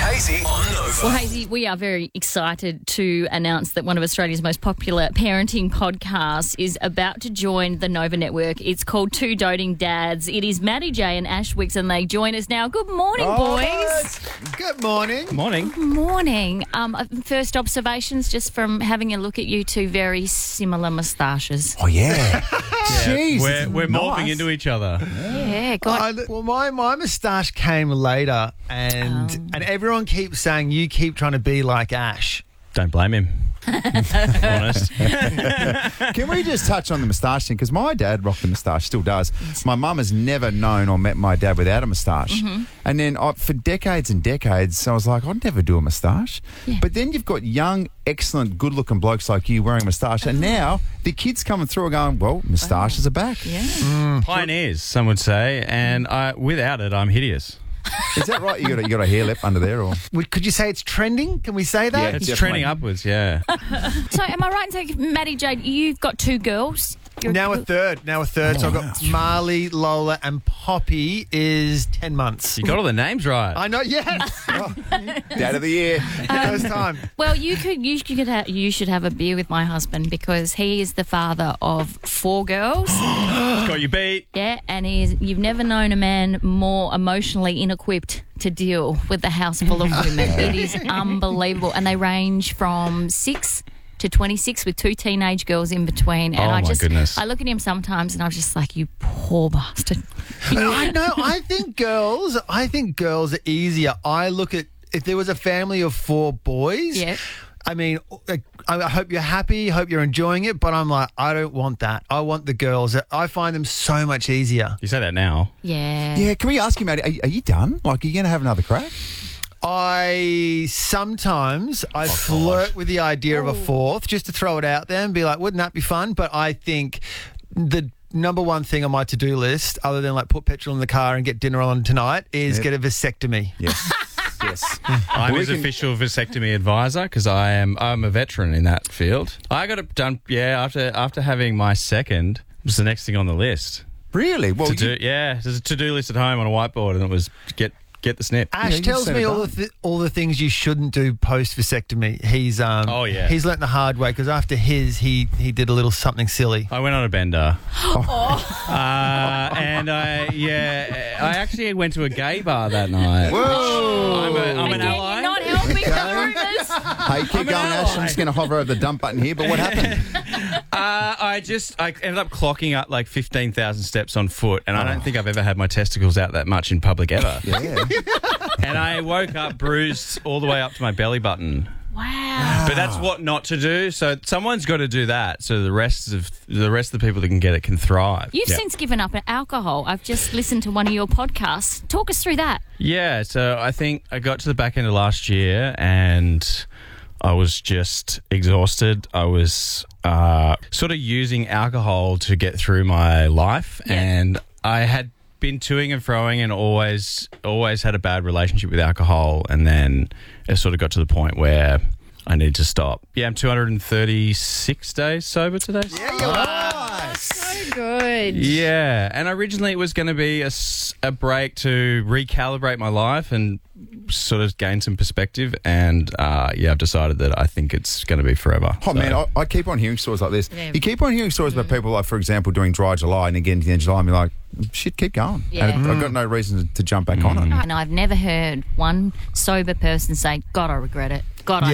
Hazy on Nova. Well, Hazy, we are very excited to announce that one of Australia's most popular parenting podcasts is about to join the Nova Network. It's called Two Doting Dads. It is Maddie J and Ash Wicks, and they join us now. Good morning, boys. Good morning. Morning. Morning. First observations just from having a look at you two, very similar moustaches. Oh, yeah. Jeez, Jeez, we're nice. morphing into each other. Yeah, God. Well, my moustache came later, and everyone keeps saying you keep trying to be like Ash. Don't blame him. Honest. Can we just touch on the moustache thing? Because my dad rocked the moustache, still does. My mum has never known or met my dad without a moustache. And then for decades and decades, I was like, I'd never do a moustache. Yeah. But then you've got young, excellent, good-looking blokes like you wearing a moustache. And now the kids coming through are going, well, moustaches are back. Yeah. Pioneers, some would say, and without it, I'm hideous. Is that right? You got a hair lip under there? Or Could you say it's trending? Can we say that? Yeah. It's Definitely. trending upwards, yeah. So am I right in saying, Maddie J, you've got two girls? Now a third. So I've got Marley, Lola, and Poppy is 10 months. You got all the names right. I know, yes. Dad of the year. First time. Well, you should have a beer with my husband because he is the father of 4 girls. Got you beat. Yeah, and you've never known a man more emotionally inequipped to deal with the house full of women. It is unbelievable. And they range from 6 to 26 with 2 teenage girls in between. And Oh, I my goodness. I look at him sometimes and I'm just like, you poor bastard. I know. I think girls are easier. I look at, if there was a family of 4 boys, Yeah. I mean, I hope you're happy, hope you're enjoying it, but I'm like, I don't want that. I want the girls. I find them so much easier. You say that now. Yeah. Yeah, can we ask you, Maddie, are you done? Like, are you going to have another crack? I sometimes flirt with the idea of a 4th just to throw it out there and be like, wouldn't that be fun? But I think the number one thing on my to-do list, other than like put petrol in the car and get dinner on tonight, is get a vasectomy. Yes. Yes. I'm his official vasectomy advisor because I'm a veteran in that field. I got it done, after having my second. It was the next thing on the list. Really? Well, There's a to-do list at home on a whiteboard, and it was get the snip. Ash you tells said me it all the things you shouldn't do post vasectomy. He's he's learnt the hard way because after his he did a little something silly. I went on a bender. And I actually went to a gay bar that night. Whoa. I'm an Again, ally. you're not helping the rumours. Hey, keep going, Ash. I'm just going to hover over the dump button here, but what happened? I ended up clocking up like 15,000 steps on foot, and I don't think I've ever had my testicles out that much in public ever. Yeah. And I woke up bruised all the way up to my belly button. Wow. But that's what not to do. So someone's got to do that, so the rest of the people that can get it can thrive. You've since given up alcohol. I've just listened to one of your podcasts. Talk us through that. Yeah, so I think I got to the back end of last year and I was just exhausted. I was sort of using alcohol to get through my life, and I had been toing and froing and always had a bad relationship with alcohol, and then it sort of got to the point where I need to stop. Yeah, I'm 236 days sober today. So good. Yeah, and originally it was going to be a break to recalibrate my life and sort of gain some perspective, and I've decided that I think it's going to be forever. Oh, man, I keep on hearing stories like this. Yeah. You keep on hearing stories about people, like, for example, doing Dry July, and again, at the end of July, and you're like, shit, keep going. Yeah. And I've got no reason to jump back on it. And I've never heard one sober person say, God, I regret it. God, I